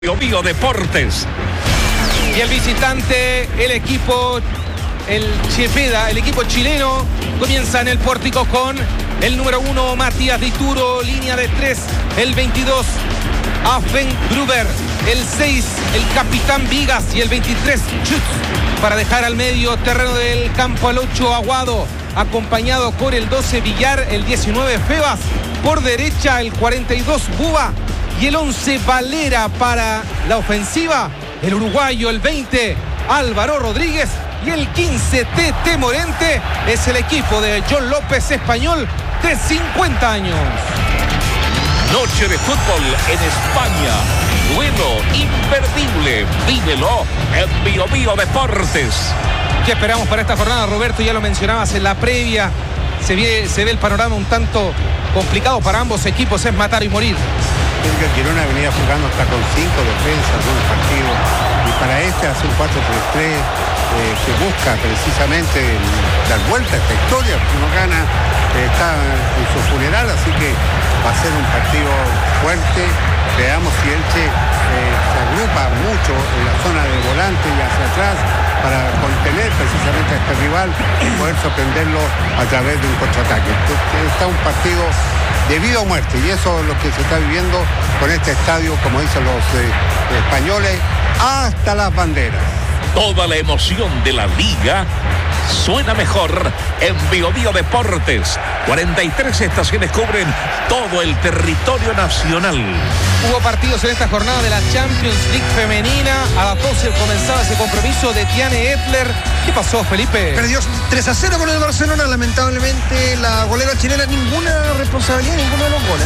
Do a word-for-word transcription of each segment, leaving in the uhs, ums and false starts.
Bio Bio Deportes. Y el visitante, el equipo, el Chepeda, el equipo chileno, comienza en el pórtico con el número uno, Matías Dituro, línea de tres, el veintidós, Afen Gruber, el seis, el capitán Vigas y el veintitrés, Schutz, para dejar al medio terreno del campo al ocho, Aguado, acompañado por el doce, Villar, el diecinueve, Febas, por derecha el cuarenta y dos, Buba, y el once, Valera para la ofensiva, el uruguayo, el veinte, Álvaro Rodríguez, y el quince, Tete Morente, es el equipo de John López, español de cincuenta años. Noche de fútbol en España. Duelo imperdible. Vívelo en Bio Bio Deportes. ¿Qué esperamos para esta jornada, Roberto? Ya lo mencionabas en la previa. Se ve, se ve el panorama un tanto complicado para ambos equipos. Es matar y morir. El Girona venía jugando hasta con cinco defensas en un partido. Y para este hace un cuatro tres tres eh, que busca precisamente dar vuelta a esta historia. Uno gana, eh, está en su funeral, así que va a ser un partido fuerte. Veamos si Elche eh, se agrupa mucho en la zona de volante y hacia atrás para contener precisamente a este rival y poder sorprenderlo a través de un contraataque. Está un partido de vida o muerte, y eso es lo que se está viviendo con este estadio, como dicen los eh, españoles, hasta las banderas. Toda la emoción de la liga suena mejor en Bio Bio Deportes. cuarenta y tres estaciones cubren todo el territorio nacional. Hubo partidos en esta jornada de la Champions League femenina. A las doce comenzaba ese compromiso de Tiane Etler. ¿Qué pasó, Felipe? Perdió tres a cero con el Barcelona. Lamentablemente la golera chilena, ninguna responsabilidad, ninguno de los goles,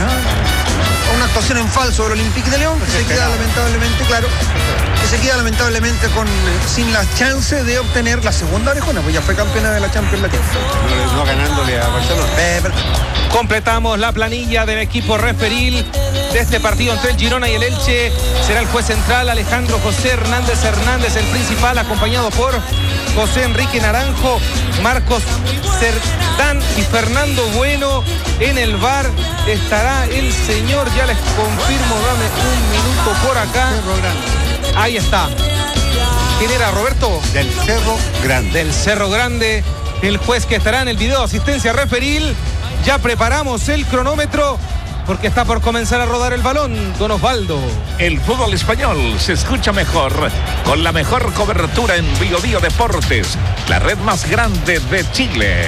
¿eh? Una actuación en falso del Olympique de León, que se queda lamentablemente, claro, que se queda lamentablemente con, sin la chance de obtener la segunda orejona, pues ya fue campeona de la Champions League. No, no ganándole a Barcelona. Eh, pero... Completamos la planilla del equipo referil de este partido entre el Girona y el Elche. Será el juez central Alejandro José Hernández Hernández, el principal, acompañado por José Enrique Naranjo, Marcos Cerdán y Fernando Bueno. En el V A R estará el señor, ya les confirmo, dame un minuto por acá. Cerro Grande. Ahí está. ¿Quién era, Roberto? Del Cerro Grande. Del Cerro Grande, el juez que estará en el video asistencia referil. Ya preparamos el cronómetro porque está por comenzar a rodar el balón, don Osvaldo. El fútbol español se escucha mejor con la mejor cobertura en Bio Bio Deportes, la red más grande de Chile.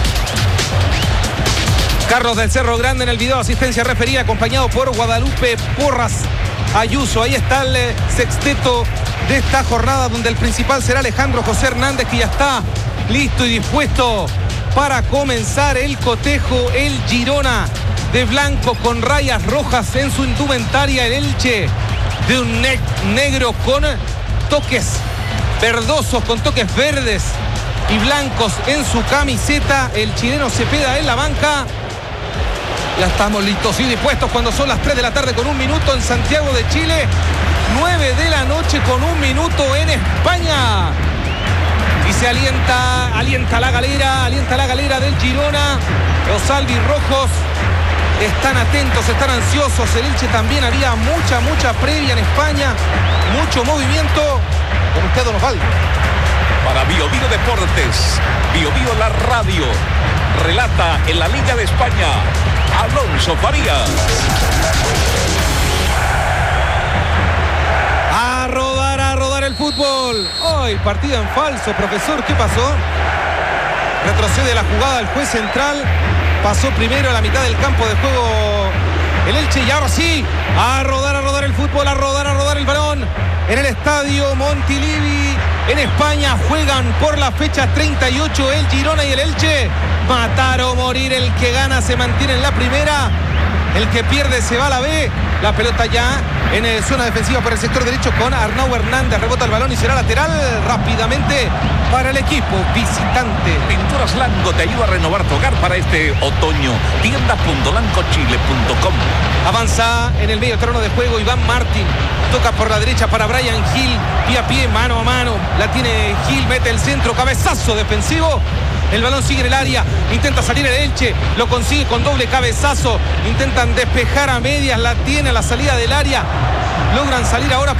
Carlos del Cerro Grande en el video asistencia referida, acompañado por Guadalupe Porras Ayuso. Ahí está el sexteto de esta jornada, donde el principal será Alejandro José Hernández, que ya está listo y dispuesto para comenzar el cotejo. El Girona de blanco con rayas rojas en su indumentaria, el Elche de un ne negro con toques verdosos, con toques verdes y blancos en su camiseta. El chileno Cepeda en la banca. Ya estamos listos y dispuestos cuando son las tres de la tarde con un minuto en Santiago de Chile, nueve de la noche con un minuto en España. Y se alienta, alienta la galera, alienta la galera del Girona. Los albirrojos están atentos, están ansiosos. El Elche también, había mucha, mucha previa en España, mucho movimiento. Con usted, don Osvaldo. Para Bio Bio Deportes, Bio Bio la radio, relata en la Liga de España, Alonso Farías. A rodar, a rodar el fútbol. Hoy partido en falso, profesor. ¿Qué pasó? Retrocede la jugada el juez central. Pasó primero a la mitad del campo de juego el Elche, y ahora sí, a rodar, a rodar el fútbol, a rodar, a rodar el balón. En el estadio Montilivi, en España, juegan por la fecha treinta y ocho el Girona y el Elche. Matar o morir, el que gana se mantiene en la primera, el que pierde se va a la B. La pelota ya en eh, zona defensiva por el sector derecho con Arnau Hernández. Rebota el balón y será lateral rápidamente para el equipo visitante. Pinturas Lango te ayuda a renovar tu hogar para este otoño. tienda punto lanco chile punto com. Avanza en el medio terreno de juego Iván Martín. Toca por la derecha para Brian Gil. Pie a pie, mano a mano. La tiene Gil, mete el centro, cabezazo defensivo. El balón sigue en el área, intenta salir el Elche, lo consigue con doble cabezazo, intentan despejar a medias, la tiene a la salida del área, logran salir ahora